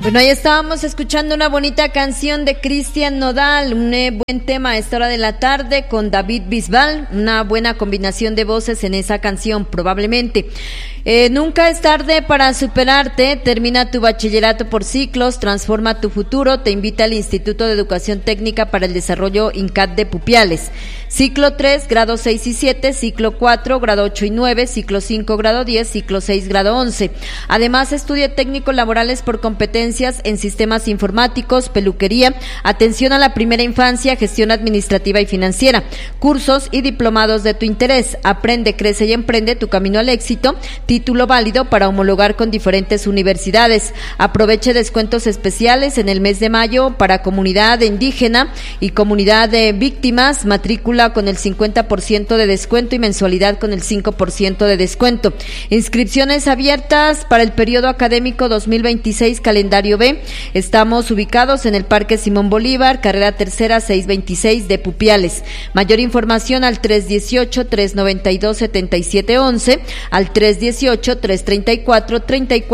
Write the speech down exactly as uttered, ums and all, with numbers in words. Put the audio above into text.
Bueno, ahí estábamos escuchando una bonita canción de Cristian Nodal, un eh, buen tema a esta hora de la tarde con David Bisbal, una buena combinación de voces en esa canción, probablemente. Eh, nunca es tarde para superarte, termina tu bachillerato por ciclos, transforma tu futuro, te invita al Instituto de Educación Técnica para el Desarrollo INCAT de Pupiales. Ciclo tres, grado seis y siete, ciclo cuatro, grado ocho y nueve, ciclo cinco, grado diez, ciclo seis, grado once. Además, estudia técnicos laborales por competencias en sistemas informáticos, peluquería, atención a la primera infancia, gestión administrativa y financiera, cursos y diplomados de tu interés. Aprende, crece y emprende tu camino al éxito. Título válido para homologar con diferentes universidades. Aproveche descuentos especiales en el mes de mayo para comunidad indígena y comunidad de víctimas. Matrícula con el cincuenta por ciento de descuento y mensualidad con el cinco por ciento de descuento. Inscripciones abiertas para el periodo académico dos mil veintiséis, calendario B. Estamos ubicados en el Parque Simón Bolívar, carrera tercera seiscientos veintiséis de Pupiales. Mayor información al tres dieciocho, tres noventa y dos, setenta y siete once, al tres dieciocho, tres treinta y cuatro, treinta y cuatro